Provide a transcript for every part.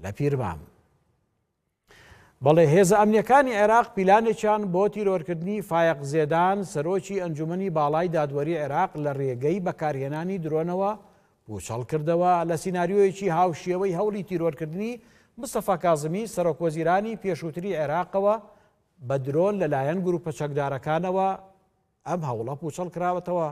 لە پیرمام. بەڵێ هێزە ئەمنیەکانی عێراق پیلانێکیان بۆ تیرۆرکردنی فایق زێدان سەرۆکی ئەنجومەنی باڵای دادوەری عێراق لە ڕێگەی بەکارهێنانی درۆنەوە پوچەڵ کردەوە لە سیناریۆیەکی هاوشێوەی هەوڵی تیرۆرکردنی مستەفا کاظمی سەرۆکوەزیرانی پێشووتری عێراقەوە بە درۆن لەلایەن گروپە چەکدارەکانەوە ئەم هەوڵە پوچەڵ کراوەتەوە.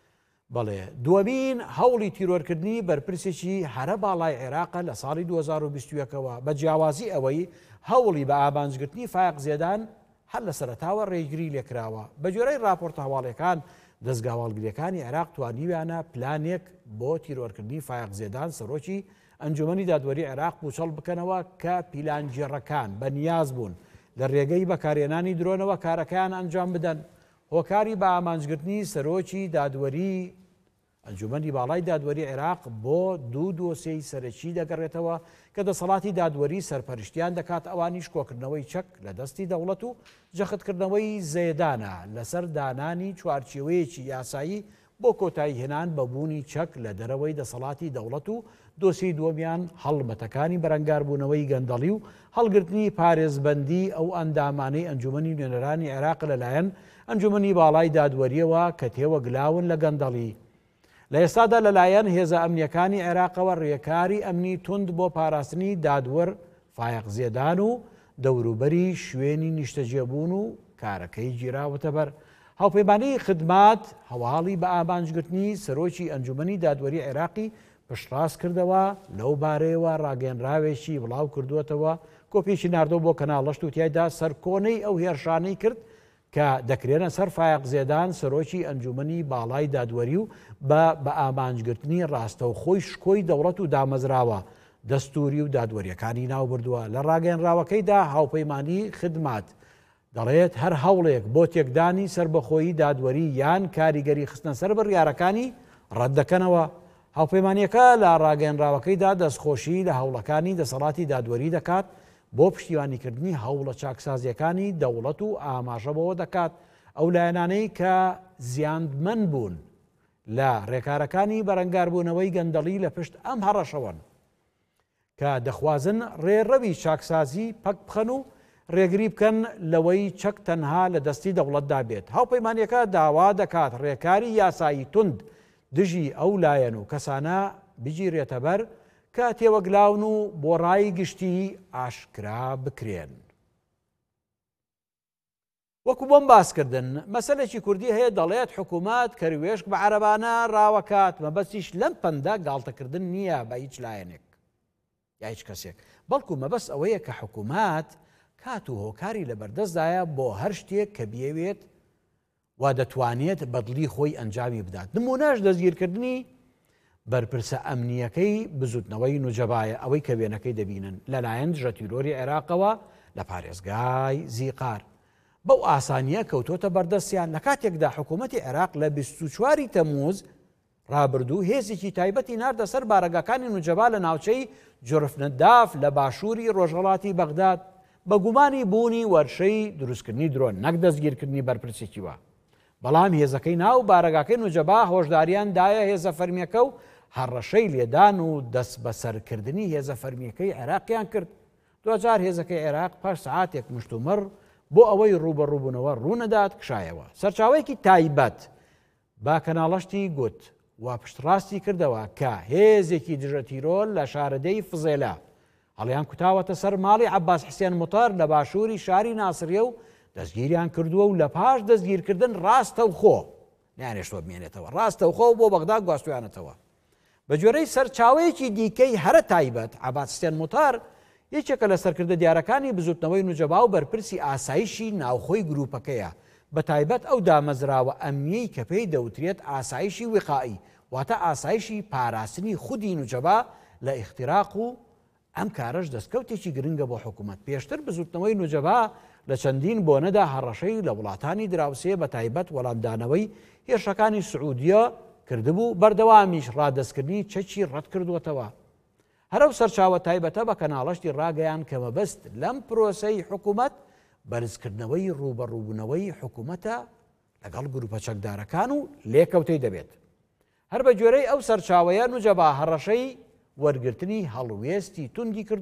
بەڵێ دووەمین هەوڵی تیرۆرکردنی بەرپرسێکی هەرە باڵای عێراقە لە ساڵی 2021ەوە بە جیاوازی ئەوەی هەوڵی بە ئامانجگرتنی فایق زێدان هەر لە سەرەتاوە ڕێگری لێکراوە. بە جۆرەی راپۆرتە هەواڵەکان دەستگا هەواڵگریەکانی عێراق توانیویانە پلانێک بۆ تیرۆرکردنی فایق زێدان سەرۆکی ئەنجومەنی دادوەری عێراق پوچەڵ بکەنەوە کە پیلانگێڕەکان بەنیاز بوون لە ڕێگەی بەکارهێنانی درۆنەوە کارەکەیان ئەنجام بدەن. هۆکاری بە ئامانجگرتنی سەرۆکی دادوەری ئەنجومەنی باڵای دادوەری عێراق بۆ دوو دۆسیەی سەرەکی دەگەڕێتەوە کە دەسەڵاتی دادوەری سەرپەرشتیان دەکات ئەوانیش کۆکردنەوەی چەک لە دەستی دەوڵەت و جەختکردنەوەی زێدانە لەسەر دانانی چوارچێوەیەکی یاسایی بۆ کۆتایی هێنان بەبوونی چەک لە دەرەوەی دەسەڵاتی دەوڵەت و دۆسی دووەمیان هەڵمەتەکانی بەرەنگاربوونەوەی گەندەڵی و هەڵگرتنی پارێزبەندی ئەو ئەندامانەی ئەنجومەنی نوێنەرانی عێراق لەلایەن ئەنجومەنی باڵای دادوەریەوە کە تێوە گلاون لە گەندەڵی. لە ئێستادا لەلایەن هێزە ئەمنیەکانی عێراقەوە ڕێکاری ئەمنی توند بۆ پاراستنی دادوەر فایق زێدان و دەوروبەری شوێنی نیشتەجێبوون و کارەکەی گیراوەتە بەر. هاوپەیمانەی خدمات هەواڵی بە ئامانجگرتنی سەرۆکی ئەنجومەنی دادوەری عێراقی پشتڕاست کردەوە لەو بارەیەوە ڕاگەنراوێکی بڵاو کردووەتەوە کۆپیشی ناردۆ بۆ کەناڵەشت و تیایدا سەرکۆنەی ئەو هێرشانەی کرد کە دەکرێنە سەر فایق زێدان سەرۆکی ئەنجومەنی باڵای دادوەری و بە ئامانجگرتنی ڕاستەوخۆی شکۆی دەوڵەت و دامەزراوە دەستوری و دادوەریەکانی ناو بردووە. لە ڕاگەنراوەکەیدا هاوپەیمانی خدمات دەڵێت هەر هەوڵێک بۆ تێکدانی سربەخۆیی دادوەری یان کاریگەری خستنە سەر بڕیارەکانی ڕەت دەکەنەوە. هاوپەیمانیەکە لە ڕاگەنراوەکەیدا دەستخۆشی لە هەوڵەکانی دەسەڵاتی دادوەری دەکات بۆ پشتیوانیکردنی هەوڵە چاکسازیەکانی دەوڵەت و ئاماژەبەوە دەکات ئەو لایەنانەی کە زیاندمەند بوون لە ڕێکارەکانی بەرەنگاربوونەوەی گەندەڵی لە پشت ئەم هەڕەشەوەن کە دەخوازن ڕێڕەوی چاکسازی پەک بخەن و ڕێگری بکەن لەوەی چەک تەنها لە دەستی دەوڵەتدا بێت. هاوپەیمانیەکە داوا دەکات ڕێکاری یاسایی توند دژی ئەو لایەن و کەسانە بگیرێتە بەر کە تێوەگلاون و بۆ ڕای گشتی ئاشکرا بکرێن. وەکو بۆم باسکردن مەسەلێکی کوردی هەیە دەڵێت حکوومەت کەروێشک بە عەرەبانە ڕاوەکات مەبەستیش لەم پەندە گاڵتەکردن نییە بە هیچ لایەنێک یا هیچ کەسێک بەڵکو مەبەست ئەوەیە کە حکوومەت کات و هۆکاری لەبەردەستدایە بۆ هەر شتێک کە بێوێت وا دەتوانێت بەدڵی خۆی ئەنجامی بدات. نمونەش دەستگیرکردنی بەرپرسە ئەمنیەکەی بزوتنەوەی نوجەبایە ئەوەی کە وێنەکەی دەبینن لەلایەن دژە تیرۆری عێراقەوە لە پارێزگای زیقار بەو ئاسانیە کەوتۆتە بەردەستیان لە کاتێکدا حکوومەتی عێراق لە 24 تەمووز ڕابردوو هێزێکی تایبەتی ناردە سەر بارەگاکانی نوجەبا لە ناوچەی جورفنەداف لە باشووری ڕۆژهەڵاتی بەغداد بە گومانی بوونی وەرشەی دروستکردنی درۆن نەک دەستگیرکردنی بەرپرسێکیوە. بەڵام هێزەکەی ناو بارەگاکەی نوجەبا هۆشداریان دایە هێزە فەرمیەکە و هەڕەشەی لێدان و دەست بەسەرکردنی هێزە فەرمیەکەی عێراقیان کرد. دوجار هێزەکەی عێراق پاش سەعاتێک مشتومڕ بۆ ئەوەی ڕوبەڕووبوونەوە ڕوونەدات کشایەوە. سەرچاوەیەکی تایبەت با کەناڵەشتی گوت و پشتڕاستی کردەوە کە هێزێکی دژە تیرۆل لە شارەدەی فزێلا هەڵیان کوتاوەتە سەر ماڵی عەباس حسێن موتەر لە باشووری شاری ناسریە و دەستگیریان کردووە و لە پاش دەستگیرکردن ڕاستەوخۆ نیانێشتۆ بمێنێتەوە ڕاستەوخۆ بۆ بەغدا گواستویانەتەوە. بە جۆرەی سەرچاوەیەکی دیکەی هەرە تایبەت عەباس حسێن موتەر یەکێکە لە سەرکردە دیارەکانی بزوتنەوەی نوجەبا و بەرپرسی ئاسایشی ناوخۆی گروپەکەیە بە تایبەت ئەو دامەزراوە ئەمنیەی کە پێی دەوترێت ئاسایشی وقائی واتە ئاسایشی پاراستنی خودی نوجەبا لە ئیختراق و ئەم کارەش دەستکەوتێکی گرنگە بۆ حکوومەت. پێشتر بزوتنەوەی نوجەبا لە چەندین بۆنەدا هەڕەشەی لە وڵاتانی دراوسێ بە تایبەت وەڵامدانەوەی هێرشەکانی سعودیە کردبوو بەردەوامیش ڕادەستکردنی چەکی ڕەت کردووەتەوە. هەرەو سەرچاوە تایبەتە بە کەناڵەشتی ڕاگەیان کە مەبەست لەم پرۆسەی حکوومەت بەرزکردنەوەی ڕوبەڕووبوونەوەی حکوومەتە لەگەڵ گروپە چەکدارەکان و لێکەوتەی دەبێت. هەر بە جۆرەی ئەو سەرچاوەیە نوجەبا هەڕەشەی وەرگرتنی هەڵوێستی توندی کرد